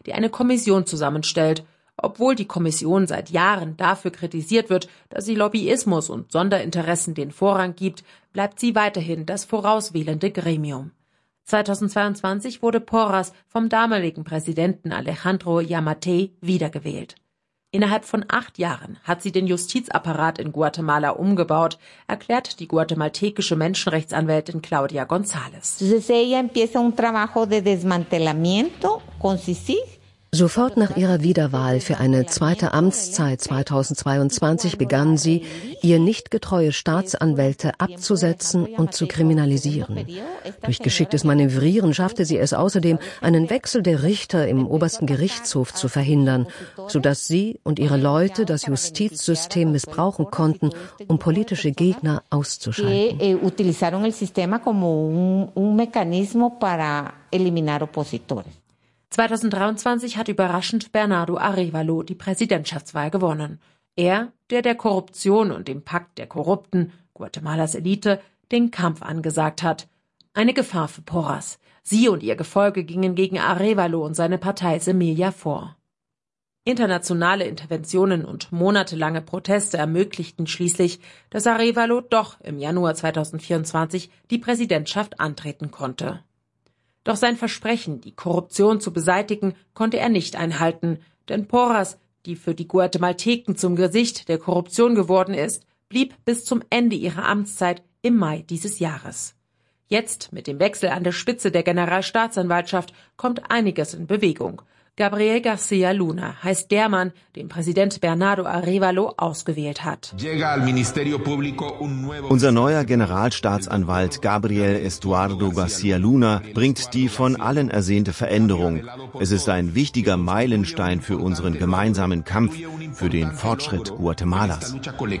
die eine Kommission zusammenstellt. Obwohl die Kommission seit Jahren dafür kritisiert wird, dass sie Lobbyismus und Sonderinteressen den Vorrang gibt, bleibt sie weiterhin das vorauswählende Gremium. 2022 wurde Porras vom damaligen Präsidenten Alejandro Yamatei wiedergewählt. Innerhalb von 8 Jahren hat sie den Justizapparat in Guatemala umgebaut, erklärt die guatemaltekische Menschenrechtsanwältin Claudia González. Sofort nach ihrer Wiederwahl für eine zweite Amtszeit 2022 begann sie, ihr nicht getreue Staatsanwälte abzusetzen und zu kriminalisieren. Durch geschicktes Manövrieren schaffte sie es außerdem, einen Wechsel der Richter im obersten Gerichtshof zu verhindern, sodass sie und ihre Leute das Justizsystem missbrauchen konnten, um politische Gegner auszuschalten. 2023 hat überraschend Bernardo Arévalo die Präsidentschaftswahl gewonnen. Er, der Korruption und dem Pakt der Korrupten, Guatemalas Elite, den Kampf angesagt hat. Eine Gefahr für Porras. Sie und ihr Gefolge gingen gegen Arévalo und seine Partei Semilla vor. Internationale Interventionen und monatelange Proteste ermöglichten schließlich, dass Arévalo doch im Januar 2024 die Präsidentschaft antreten konnte. Doch sein Versprechen, die Korruption zu beseitigen, konnte er nicht einhalten, denn Porras, die für die Guatemalteken zum Gesicht der Korruption geworden ist, blieb bis zum Ende ihrer Amtszeit im Mai dieses Jahres. Jetzt, mit dem Wechsel an der Spitze der Generalstaatsanwaltschaft, kommt einiges in Bewegung. Gabriel García Luna heißt der Mann, den Präsident Bernardo Arévalo ausgewählt hat. Unser neuer Generalstaatsanwalt Gabriel Estuardo García Luna bringt die von allen ersehnte Veränderung. Es ist ein wichtiger Meilenstein für unseren gemeinsamen Kampf, für den Fortschritt Guatemalas.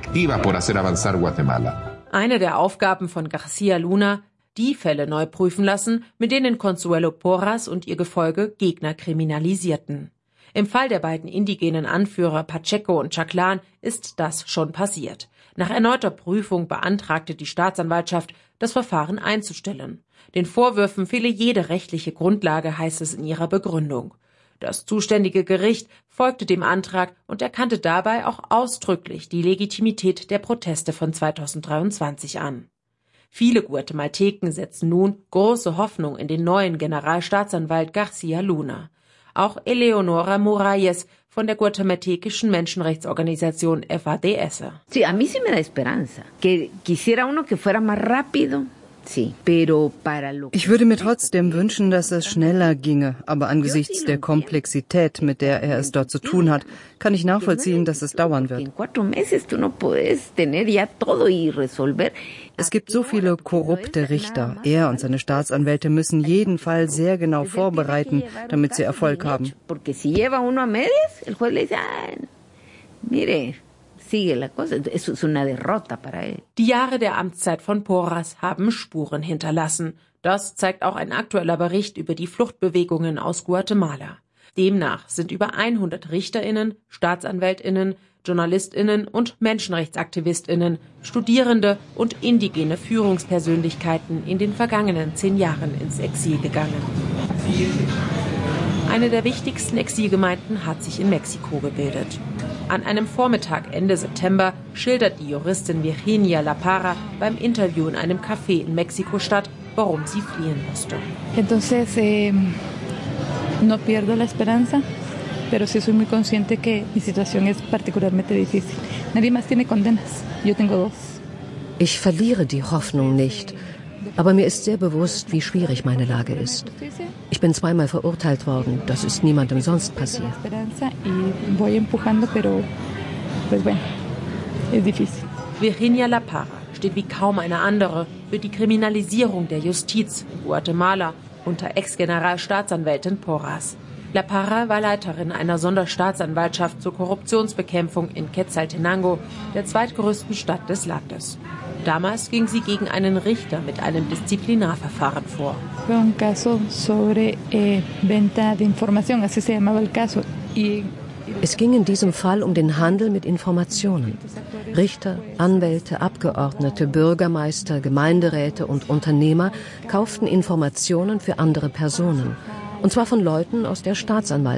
Eine der Aufgaben von García Luna: die Fälle neu prüfen lassen, mit denen Consuelo Porras und ihr Gefolge Gegner kriminalisierten. Im Fall der beiden indigenen Anführer Pacheco und Chaclán ist das schon passiert. Nach erneuter Prüfung beantragte die Staatsanwaltschaft, das Verfahren einzustellen. Den Vorwürfen fehle jede rechtliche Grundlage, heißt es in ihrer Begründung. Das zuständige Gericht folgte dem Antrag und erkannte dabei auch ausdrücklich die Legitimität der Proteste von 2023 an. Viele Guatemalteken setzen nun große Hoffnung in den neuen Generalstaatsanwalt García Luna. Auch Eleonora Morales von der guatemaltekischen Menschenrechtsorganisation FADS. Sí, a mí sí me da esperanza. Que quisiera uno que fuera más rápido. Ich würde mir trotzdem wünschen, dass es schneller ginge, aber angesichts der Komplexität, mit der er es dort zu tun hat, kann ich nachvollziehen, dass es dauern wird. Es gibt so viele korrupte Richter. Er und seine Staatsanwälte müssen jeden Fall sehr genau vorbereiten, damit sie Erfolg haben. Die Jahre der Amtszeit von Porras haben Spuren hinterlassen. Das zeigt auch ein aktueller Bericht über die Fluchtbewegungen aus Guatemala. Demnach sind über 100 RichterInnen, StaatsanwältInnen, JournalistInnen und MenschenrechtsaktivistInnen, Studierende und indigene Führungspersönlichkeiten in den vergangenen 10 Jahren ins Exil gegangen. Eine der wichtigsten Exilgemeinden hat sich in Mexiko gebildet. An einem Vormittag Ende September schildert die Juristin Virginia La Parra beim Interview in einem Café in Mexiko-Stadt, warum sie fliehen musste. Entonces, no pierdo la esperanza, pero sí soy muy consciente que mi situación es particularmente difícil. Nadie más tiene condenas. Yo tengo 2. Ich verliere die Hoffnung nicht, aber mir ist sehr bewusst, wie schwierig meine Lage ist. Ich bin 2-mal verurteilt worden, das ist niemandem sonst passiert. Virginia La Parra steht wie kaum eine andere für die Kriminalisierung der Justiz in Guatemala unter Ex-Generalstaatsanwältin Porras. La Parra war Leiterin einer Sonderstaatsanwaltschaft zur Korruptionsbekämpfung in Quetzaltenango, der zweitgrößten Stadt des Landes. Damals ging sie gegen einen Richter mit einem Disziplinarverfahren vor. Es ging in diesem Fall um den Handel mit Informationen. Richter, Anwälte, Abgeordnete, Bürgermeister, Gemeinderäte und Unternehmer kauften Informationen für andere Personen. Und zwar von Leuten aus der Staatsanwaltschaft.